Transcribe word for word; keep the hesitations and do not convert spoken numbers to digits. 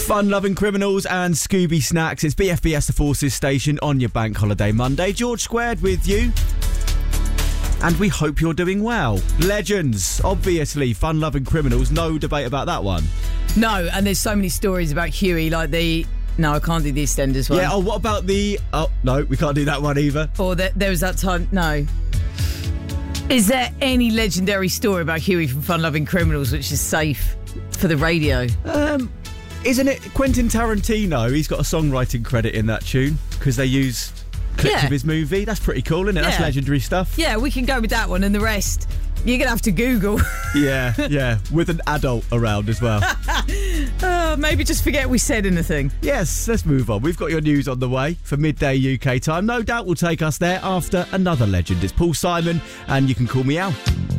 Fun-loving criminals and Scooby Snacks. It's B F B S The Forces station on your bank holiday Monday. George Squared with you. And we hope you're doing well. Legends, obviously, fun-loving criminals. No debate about that one. No, and there's so many stories about Huey, like the... No, I can't do the EastEnders one. Yeah, oh, what about the... Oh, no, we can't do that one either. Or the, there was that time... No. Is there any legendary story about Huey from Fun-Loving Criminals which is safe for the radio? Um... Isn't it Quentin Tarantino? He's got a songwriting credit in that tune because they use clips Yeah. of his movie. That's pretty cool, isn't it? That's Yeah. legendary stuff. Yeah, we can go with that one, and the rest you're going to have to Google. Yeah, yeah, with an adult around as well. uh, maybe just forget we said anything. Yes, let's move on. We've got your news on the way for midday U K time. No doubt we'll take us there after another legend. It's Paul Simon, and you can call me Al.